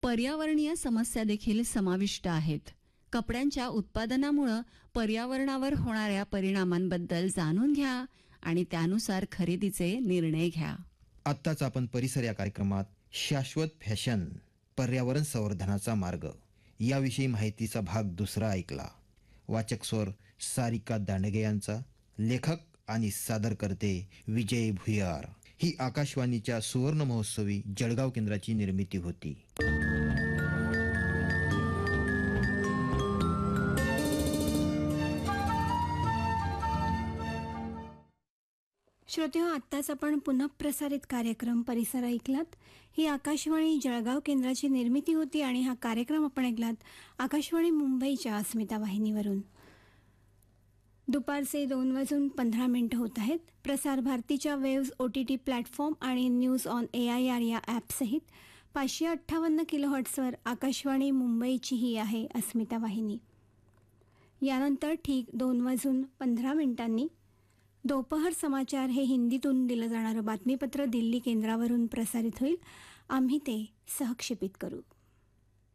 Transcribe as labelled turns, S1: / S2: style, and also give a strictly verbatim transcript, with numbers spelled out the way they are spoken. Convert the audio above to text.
S1: पर्यावरणीय समस्या देखील समाविष्ट आहेत. कपड्यांच्या उत्पादनामुळे पर्यावरणावर होणाऱ्या परिणामांबद्दल जाणून घ्या आणि त्यानुसार खरेदीचे निर्णय घ्या.
S2: आत्ताच आपण परिसर या कार्यक्रमात शाश्वत फॅशन, पर्यावरण संवर्धनाचा मार्ग याविषयी माहितीचा भाग दुसरा ऐकला. वाचक स्वर सारिका दांडगे यांचा, लेखक आणि सादरकर्ते विजय भुयार. ही आकाशवाणीच्या सुवर्ण महोत्सवी जळगाव केंद्राची निर्मिती होती.
S3: श्रोतेहो, आत्ताच आपण पुनः प्रसारित कार्यक्रम परिसर ऐकलात. ही आकाशवाणी जळगाव केंद्राची निर्मिती होती आणि हा कार्यक्रम आपण ऐकलात आकाशवाणी मुंबईच्या अस्मिता वाहिनीवरून. दुपारचे दोन वाजून पंधरा मिनिटं होत आहेत. प्रसार भारतीच्या waves O T T platform आणि news on A I R या ॲपसहित पाचशे अठ्ठावन्न किलोहर्ट्सवर आकाशवाणी मुंबईची ही आहे अस्मिता वाहिनी. यानंतर ठीक दोन वाजून पंधरा मिनिटांनी दोपहर समाचार हे हिंदीतून दिलं जाणारं बातमीपत्र दिल्ली केंद्रावरून प्रसारित होईल. आम्ही ते सहक्षेपित करू.